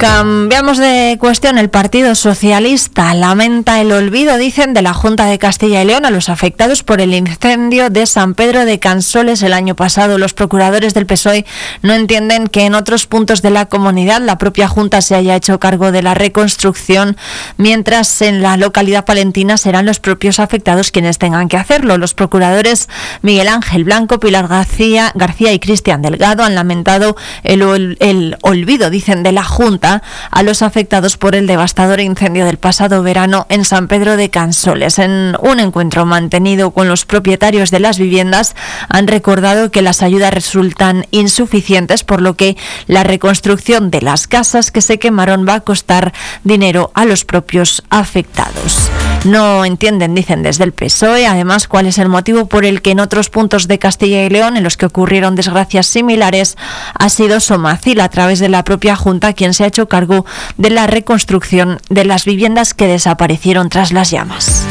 Cambiamos de cuestión. El Partido Socialista lamenta el olvido, dicen, de la Junta de Castilla y León a los afectados por el incendio de San Pedro de Cansoles el año pasado. Los procuradores del PSOE no entienden que en otros puntos de la comunidad la propia Junta se haya hecho cargo de la reconstrucción, mientras en la localidad palentina serán los propios afectados quienes tengan que hacerlo. Los procuradores Miguel Ángel Blanco, Pilar García y Cristian Delgado han lamentado el olvido, dicen, de la Junta a los afectados por el devastador incendio del pasado verano en San Pedro de Cansoles. En un encuentro mantenido con los propietarios de las viviendas, han recordado que las ayudas resultan insuficientes, por lo que la reconstrucción de las casas que se quemaron va a costar dinero a los propios afectados. No entienden, dicen desde el PSOE, además, cuál es el motivo por el que en otros puntos de Castilla y León, en los que ocurrieron desgracias similares, ha sido Somacil, a través de la propia Junta, quien se ha hecho cargo de la reconstrucción de las viviendas que desaparecieron tras las llamas.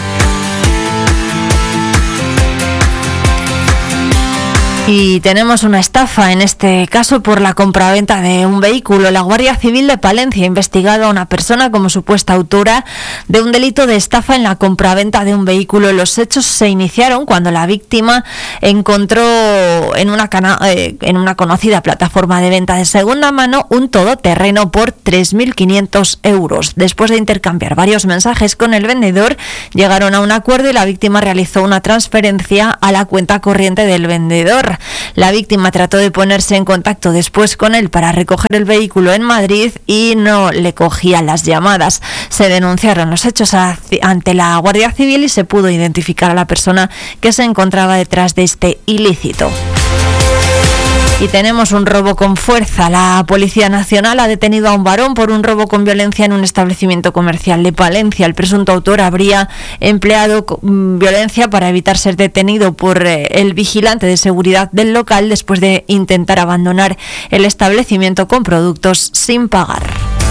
Y tenemos una estafa, en este caso por la compraventa de un vehículo. La Guardia Civil de Palencia ha investigado a una persona como supuesta autora de un delito de estafa en la compraventa de un vehículo. Los hechos se iniciaron cuando la víctima encontró en una conocida plataforma de venta de segunda mano un todoterreno por 3.500 euros. Después de intercambiar varios mensajes con el vendedor, llegaron a un acuerdo y la víctima realizó una transferencia a la cuenta corriente del vendedor. La víctima trató de ponerse en contacto después con él para recoger el vehículo en Madrid y no le cogía las llamadas. Se denunciaron los hechos ante la Guardia Civil y se pudo identificar a la persona que se encontraba detrás de este ilícito. Y tenemos un robo con fuerza. La Policía Nacional ha detenido a un varón por un robo con violencia en un establecimiento comercial de Palencia. El presunto autor habría empleado violencia para evitar ser detenido por el vigilante de seguridad del local después de intentar abandonar el establecimiento con productos sin pagar.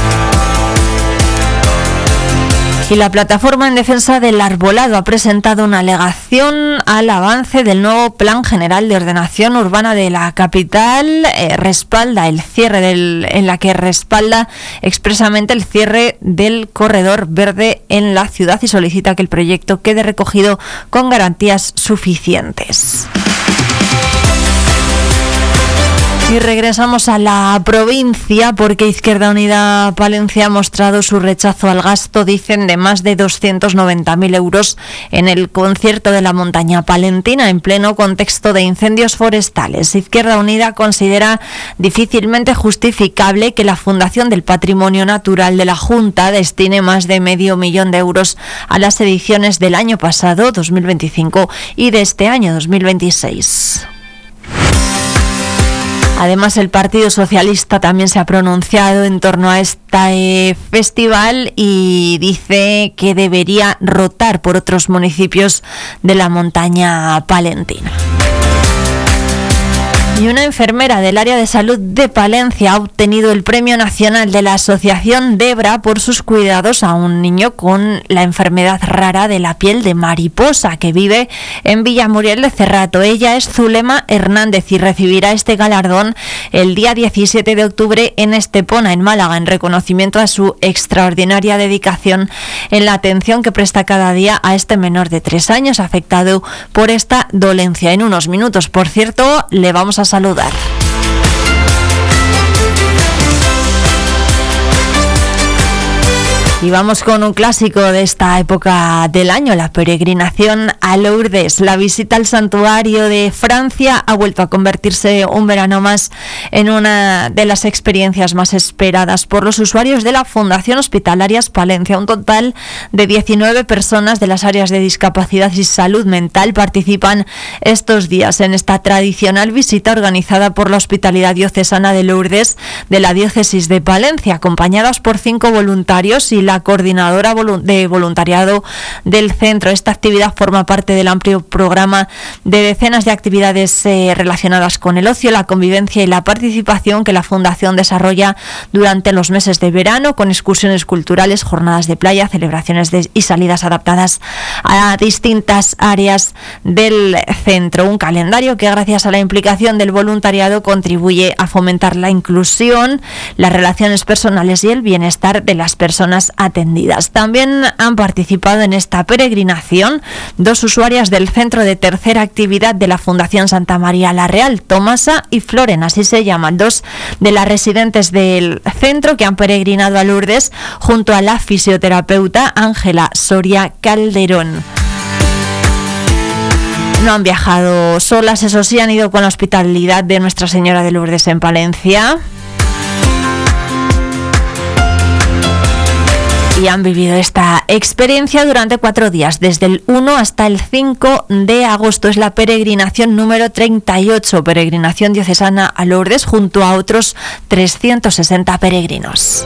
Y la Plataforma en Defensa del Arbolado ha presentado una alegación al avance del nuevo Plan General de Ordenación Urbana de la capital. Respalda el cierre en la que respalda expresamente el cierre del corredor verde en la ciudad y solicita que el proyecto quede recogido con garantías suficientes. Y regresamos a la provincia porque Izquierda Unida Palencia ha mostrado su rechazo al gasto, dicen, de más de 290.000 euros en el concierto de la montaña palentina en pleno contexto de incendios forestales. Izquierda Unida considera difícilmente justificable que la Fundación del Patrimonio Natural de la Junta destine más de 500.000 euros a las ediciones del año pasado, 2025, y de este año, 2026. Además, el Partido Socialista también se ha pronunciado en torno a este festival y dice que debería rotar por otros municipios de la montaña palentina. Y una enfermera del área de salud de Palencia ha obtenido el Premio Nacional de la Asociación Debra por sus cuidados a un niño con la enfermedad rara de la piel de mariposa que vive en Villamuriel de Cerrato. Ella es Zulema Hernández y recibirá este galardón el día 17 de octubre en Estepona, en Málaga, en reconocimiento a su extraordinaria dedicación en la atención que presta cada día a este menor de 3 años afectado por esta dolencia. En unos minutos, por cierto, le vamos a saludar. Y vamos con un clásico de esta época del año, la peregrinación a Lourdes. La visita al santuario de Francia ha vuelto a convertirse un verano más en una de las experiencias más esperadas por los usuarios de la Fundación Hospitalarias Palencia. Un total de 19 personas de las áreas de discapacidad y salud mental participan estos días en esta tradicional visita organizada por la Hospitalidad Diocesana de Lourdes de la Diócesis de Palencia, acompañadas por 5 voluntarios y la la coordinadora de voluntariado del centro. Esta actividad forma parte del amplio programa de decenas de actividades relacionadas con el ocio, la convivencia y la participación que la Fundación desarrolla durante los meses de verano, con excursiones culturales, jornadas de playa, celebraciones y salidas adaptadas a distintas áreas del centro. Un calendario que, gracias a la implicación del voluntariado, contribuye a fomentar la inclusión, las relaciones personales y el bienestar de las personas atendidas. También han participado en esta peregrinación 2 usuarias del centro de tercera actividad de la Fundación Santa María la Real, Tomasa y Floren, así se llaman, 2 de las residentes del centro que han peregrinado a Lourdes junto a la fisioterapeuta Ángela Soria Calderón. No han viajado solas, eso sí, han ido con la hospitalidad de Nuestra Señora de Lourdes en Palencia. Y han vivido esta experiencia durante 4 días, desde el 1 hasta el 5 de agosto. Es la peregrinación número 38, peregrinación diocesana a Lourdes, junto a otros 360 peregrinos.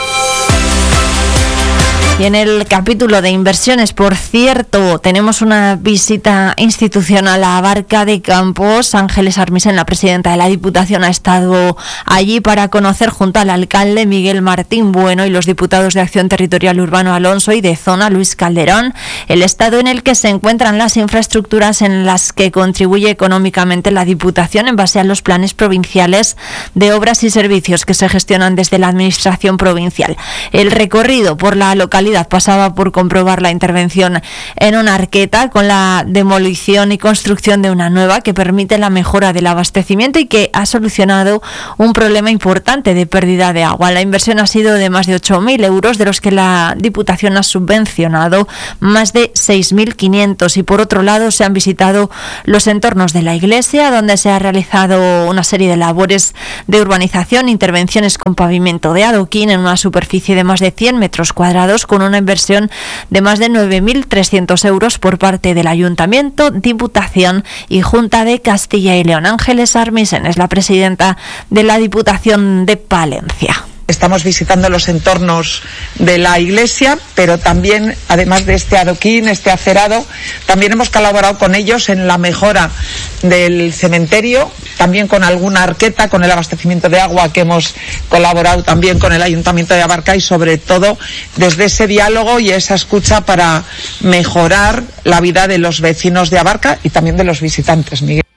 Y en el capítulo de inversiones, por cierto, tenemos una visita institucional a Abarca de Campos. Ángeles Armisen, la presidenta de la Diputación, ha estado allí para conocer junto al alcalde Miguel Martín Bueno y los diputados de Acción Territorial Urbano Alonso y de Zona Luis Calderón el estado en el que se encuentran las infraestructuras en las que contribuye económicamente la Diputación en base a los planes provinciales de obras y servicios que se gestionan desde la Administración provincial. El recorrido por la localidad pasaba por comprobar la intervención en una arqueta con la demolición y construcción de una nueva que permite la mejora del abastecimiento y que ha solucionado un problema importante de pérdida de agua. La inversión ha sido de más de 8.000 euros, de los que la Diputación ha subvencionado más de 6.500, y por otro lado se han visitado los entornos de la iglesia, donde se ha realizado una serie de labores de urbanización, intervenciones con pavimento de adoquín en una superficie de más de 100 metros cuadrados, con una inversión de más de 9.300 euros por parte del Ayuntamiento, Diputación y Junta de Castilla y León. Ángeles Armisen es la presidenta de la Diputación de Palencia. Estamos visitando los entornos de la iglesia, pero también, además de este adoquín, este acerado, también hemos colaborado con ellos en la mejora del cementerio, también con alguna arqueta, con el abastecimiento de agua, que hemos colaborado también con el Ayuntamiento de Abarca, y sobre todo desde ese diálogo y esa escucha para mejorar la vida de los vecinos de Abarca y también de los visitantes, Miguel.